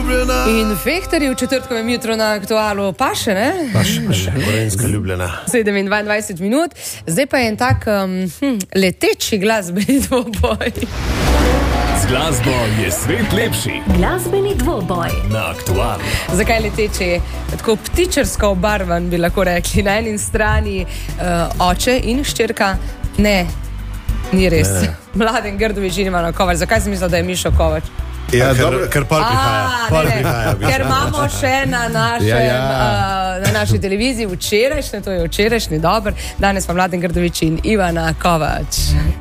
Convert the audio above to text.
ljubljena. In Fehterji v četrtkovem jutru na Aktualu pa še, ne? Pa še, Gorenjska ljubljena. 7:22 minut. Zdaj pa je en tak leteči glasbeni dvoboj. Z glasbo je svet lepši. Glasbeni dvoboj Na Aktualu. Zakaj leteči? Tako ptičarsko obarvan bi lahko rekli. Na eni strani oče in hčerka. Ne, ni res. Ne. Mladen Grdović in Ivana Kovač. Zakaj sem mislil, da je Mišo Kovač? Ja, ker pol prihaja. Ker imamo še na naši televiziji včerajšnje, to je včerajšnji dober, danes pa Mladen Grdović in Ivana Kovač.